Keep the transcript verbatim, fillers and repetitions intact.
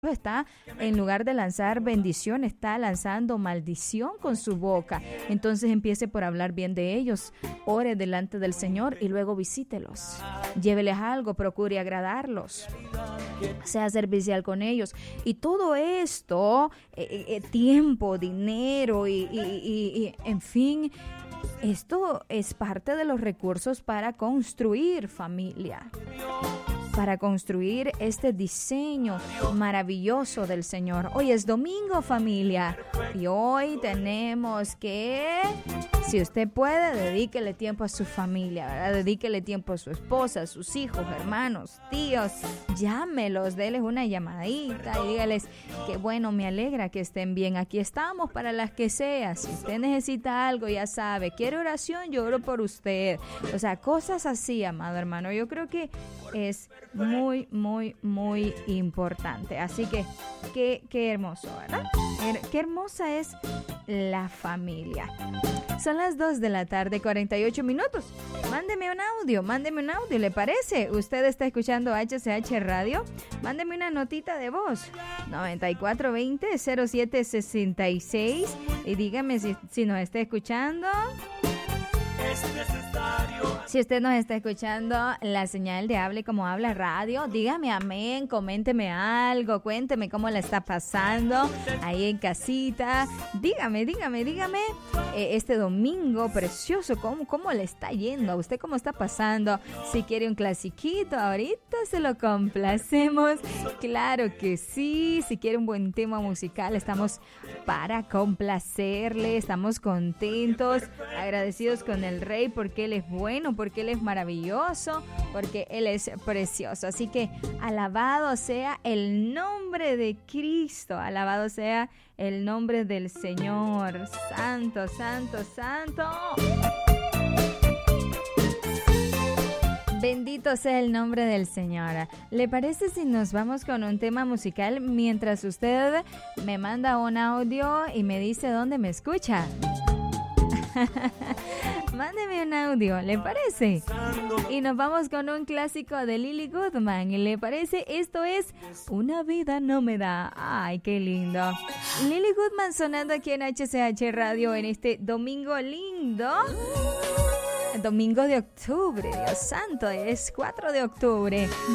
está, en lugar de lanzar bendición, está lanzando maldición con su boca. Entonces empiece por hablar bien de ellos, ore delante del Señor y luego visítelos. Lléveles algo, procure agradarlos, sea servicial con ellos. Y todo esto, eh, eh, tiempo, dinero y, y, y, y en fin, esto es parte de los recursos para construir familia, para construir este diseño maravilloso del Señor. Hoy es domingo, familia, y hoy tenemos que, si usted puede, dedíquele tiempo a su familia, ¿verdad? Dedíquele tiempo a su esposa, a sus hijos, hermanos, tíos. Llámelos, déles una llamadita y dígales que bueno, me alegra que estén bien. Aquí estamos para las que sea. Si usted necesita algo, ya sabe, quiere oración, yo oro por usted. O sea, cosas así, amado hermano. Yo creo que es muy, muy, muy importante. Así que, qué, qué hermoso, ¿verdad? Qué hermosa es la familia. Son las dos de la tarde, cuarenta y ocho minutos. Mándeme un audio, mándeme un audio, ¿le parece? ¿Usted está escuchando H C H Radio? Mándeme una notita de voz. noventa y cuatro veinte cero siete sesenta y seis y dígame si, si nos está escuchando. Si usted nos está escuchando la señal de Hable Como Habla Radio, dígame amén, coménteme algo, cuénteme cómo la está pasando ahí en casita. Dígame, dígame, dígame eh, este domingo precioso, ¿cómo, cómo le está yendo? ¿A usted cómo está pasando? Si quiere un clasiquito, ahorita se lo complacemos. Claro que sí. Si quiere un buen tema musical, estamos para complacerle. Estamos contentos, agradecidos con el Rey porque Él es bueno, porque Él es maravilloso, porque Él es precioso. Así que alabado sea el nombre de Cristo, alabado sea el nombre del Señor. Santo, santo, santo. Bendito sea el nombre del Señor. ¿Le parece si nos vamos con un tema musical mientras usted me manda un audio y me dice dónde me escucha? Mándeme un audio, ¿le parece? Y nos vamos con un clásico de Lily Goodman. ¿Le parece? Esto es Una vida no me da. Ay, qué lindo. Lily Goodman sonando aquí en H C H Radio en este domingo lindo. Domingo de octubre, Dios santo, es cuatro de octubre.